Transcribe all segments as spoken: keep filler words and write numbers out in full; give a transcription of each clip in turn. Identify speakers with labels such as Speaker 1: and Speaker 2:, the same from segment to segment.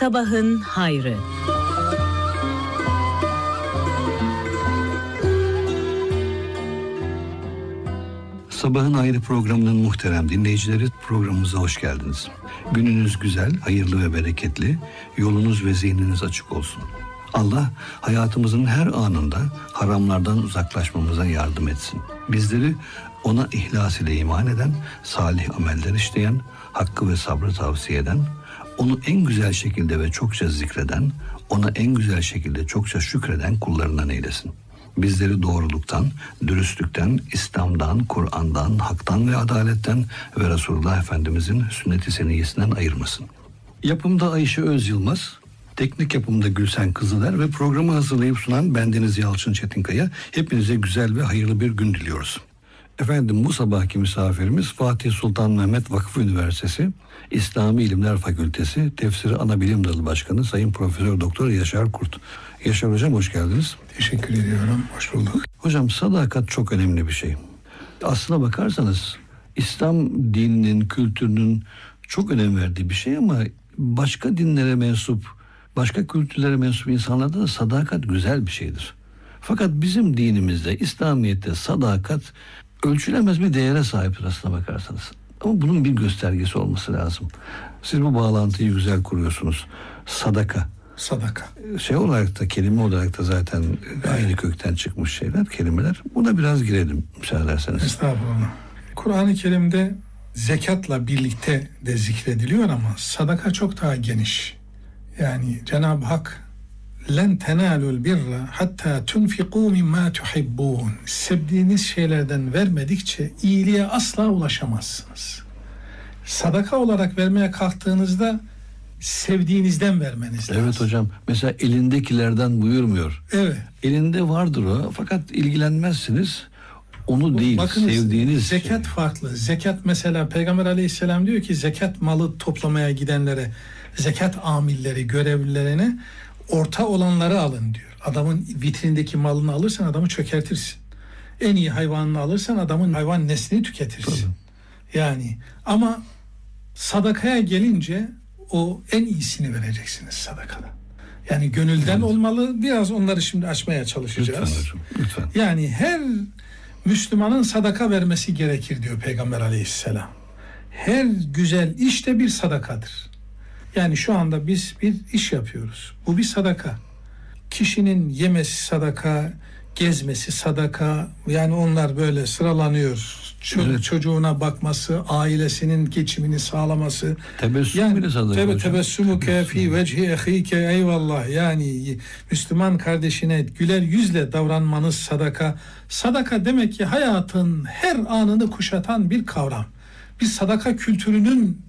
Speaker 1: Sabahın hayrı.
Speaker 2: Sabahın Hayrı programının muhterem dinleyicileri, programımıza hoş geldiniz. Gününüz güzel, hayırlı ve bereketli, yolunuz ve zihniniz açık olsun. Allah hayatımızın her anında haramlardan uzaklaşmamıza yardım etsin. Bizleri ona ihlas ile iman eden, salih ameller işleyen, hakkı ve sabrı tavsiye eden, onu en güzel şekilde ve çokça zikreden, ona en güzel şekilde çokça şükreden kullarından eylesin. Bizleri doğruluktan, dürüstlükten, İslam'dan, Kur'an'dan, haktan ve adaletten ve Resulullah Efendimizin sünnet-i seniyyesinden ayırmasın. Yapımda Ayşe Öz Yılmaz, teknik yapımda Gülsen Kızıler ve programı hazırlayıp sunan bendeniz Yalçın Çetinkaya. Hepinize güzel ve hayırlı bir gün diliyoruz. Efendim, bu sabahki misafirimiz Fatih Sultan Mehmet Vakıf Üniversitesi İslami İlimler Fakültesi Tefsiri Anabilim Dalı Başkanı Sayın Profesör Doktor Yaşar Kurt. Yaşar Hocam, hoş geldiniz.
Speaker 3: Teşekkür ediyorum. Hoş bulduk.
Speaker 2: Hocam, sadakat çok önemli bir şey. Aslına bakarsanız İslam dininin, kültürünün çok önem verdiği bir şey ama başka dinlere mensup, başka kültürlere mensup insanlarda da sadakat güzel bir şeydir. Fakat bizim dinimizde, İslamiyet'te sadakat ölçülemez bir değere sahiptir aslına bakarsanız. Ama bunun bir göstergesi olması lazım. Siz bu bağlantıyı güzel kuruyorsunuz. Sadaka.
Speaker 3: Sadaka.
Speaker 2: Şey olarak da, kelime olarak da zaten evet, aynı kökten çıkmış şeyler, kelimeler. Buna biraz girelim müsaade ederseniz.
Speaker 3: Estağfurullah. Kur'an-ı Kerim'de zekatla birlikte de zikrediliyor ama sadaka çok daha geniş. Yani Cenab-ı Hak "Len tenalul birra hatta tunfiqu mimma tuhibbun." Sevdiğiniz şeylerden vermedikçe iyiliğe asla ulaşamazsınız. Sadaka olarak vermeye kalktığınızda sevdiğinizden vermeniz lazım.
Speaker 2: Evet hocam. Mesela elindekilerden buyurmuyor.
Speaker 3: Evet.
Speaker 2: Elinde vardır o, fakat ilgilenmezsiniz. Onu değil,
Speaker 3: bakınız,
Speaker 2: sevdiğiniz
Speaker 3: zekat
Speaker 2: şey.
Speaker 3: farklı. Zekat mesela Peygamber Aleyhisselam diyor ki zekat malı toplamaya gidenlere, zekat amilleri, görevlilerine orta olanları alın diyor. Adamın vitrindeki malını alırsan adamı çökertirsin. En iyi hayvanını alırsan adamın hayvan neslini tüketirsin. Tabii. Yani ama sadakaya gelince o en iyisini vereceksiniz sadakada. Yani gönülden evet, olmalı. Biraz onları şimdi açmaya çalışacağız.
Speaker 2: Lütfen hocam, lütfen.
Speaker 3: Yani her Müslümanın sadaka vermesi gerekir diyor Peygamber Aleyhisselam. Her güzel iş de bir sadakadır. Yani şu anda biz bir iş yapıyoruz. Bu bir sadaka. Kişinin yemesi sadaka, gezmesi sadaka. Yani onlar böyle sıralanıyor. Ço- evet. Çocuğuna bakması, ailesinin geçimini sağlaması.
Speaker 2: Tebessüm
Speaker 3: yani,
Speaker 2: bile sadaka.
Speaker 3: Tabii tebessümüke fi vecihi ehike, eyvallah. Yani Müslüman kardeşine güler yüzle davranmanız sadaka. Sadaka demek ki hayatın her anını kuşatan bir kavram. Biz sadaka kültürünün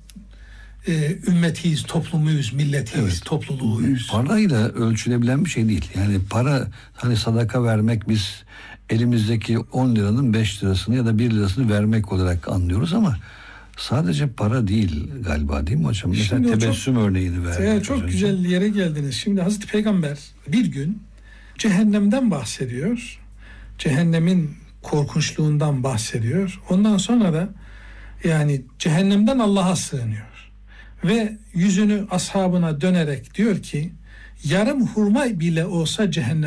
Speaker 3: e, ümmetiyiz, toplumuyuz, milletiyiz, evet, topluluğuyuz.
Speaker 2: Parayla ölçülebilen bir şey değil. Yani para, hani sadaka vermek, biz elimizdeki on liranın beş lirasını ya da bir lirasını vermek olarak anlıyoruz ama sadece para değil galiba, değil mi hocam? Mesela şimdi tebessüm çok, örneğini verdik.
Speaker 3: Çok güzel yere geldiniz. Şimdi Hazreti Peygamber bir gün cehennemden bahsediyor. Cehennemin korkunçluğundan bahsediyor. Ondan sonra da yani cehennemden Allah'a sığınıyor. Ve yüzünü ashabına dönerek diyor ki yarım hurma bile olsa cehennem